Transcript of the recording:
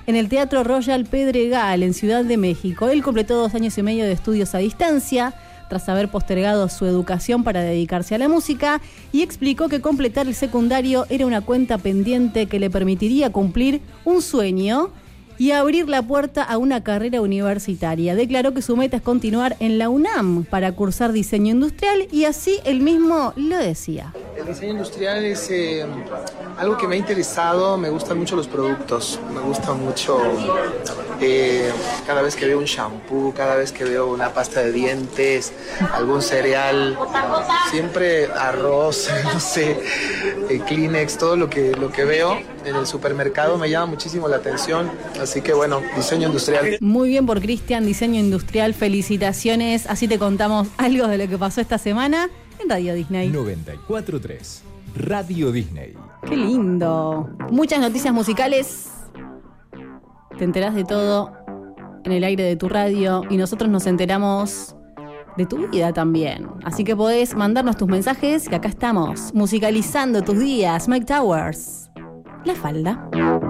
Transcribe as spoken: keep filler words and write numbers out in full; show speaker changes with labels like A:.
A: en el Teatro Royal Pedregal, en Ciudad de México. Él completó dos años y medio de estudios a distancia, tras haber postergado su educación para dedicarse a la música, y explicó que completar el secundario era una cuenta pendiente que le permitiría cumplir un sueño y abrir la puerta a una carrera universitaria. Declaró que su meta es continuar en la UNAM para cursar diseño industrial, y así él mismo lo decía.
B: El diseño industrial es eh, algo que me ha interesado. Me gustan mucho los productos, me gusta mucho eh, cada vez que veo un shampoo, cada vez que veo una pasta de dientes, algún cereal, siempre arroz, no sé, eh, Kleenex, todo lo que, lo que veo en el supermercado me llama muchísimo la atención. Así que bueno, diseño industrial.
A: Muy bien por Cristian, diseño industrial, felicitaciones. Así te contamos algo de lo que pasó esta semana en Radio Disney.
C: noventa y cuatro punto tres Radio Disney.
A: Qué lindo. Muchas noticias musicales. Te enterás de todo en el aire de tu radio, y nosotros nos enteramos de tu vida también. Así que podés mandarnos tus mensajes, que acá estamos musicalizando tus días. Mike Towers, La Falda.